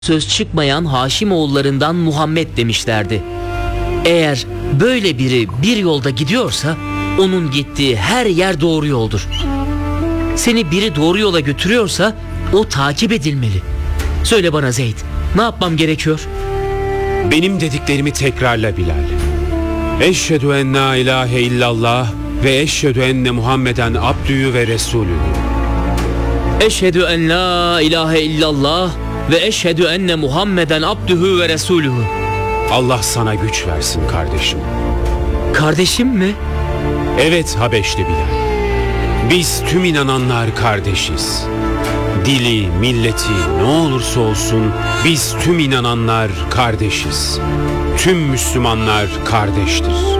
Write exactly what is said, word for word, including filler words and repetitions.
söz çıkmayan Haşimoğullarından Muhammed demişlerdi. Eğer böyle biri bir yolda gidiyorsa onun gittiği her yer doğru yoldur. Seni biri doğru yola götürüyorsa o takip edilmeli. Söyle bana Zeyd, ne yapmam gerekiyor? Benim dediklerimi tekrarla Bilal. Eşhedü en la ilahe illallah ve eşhedü enne Muhammeden abdühü ve resulühü. Eşhedü en la ilahe illallah ve eşhedü enne Muhammeden abdühü ve resulühü. Allah sana güç versin kardeşim. Kardeşim mi? Evet Habeşli Bilal. Biz tüm inananlar kardeşiz. Dili, milleti ne olursa olsun biz tüm inananlar kardeşiz. Tüm Müslümanlar kardeştir.